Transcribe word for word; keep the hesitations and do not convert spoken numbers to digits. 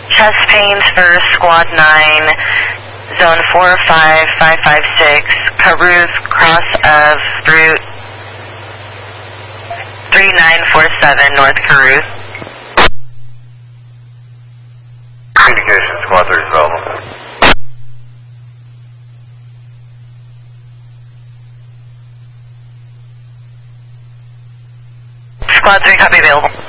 Chest pains for Squad nine, Zone four five five five six, Caruth, cross of route three nine four seven, North Caruth. Communication, Squad three is available. Squad three, copy available.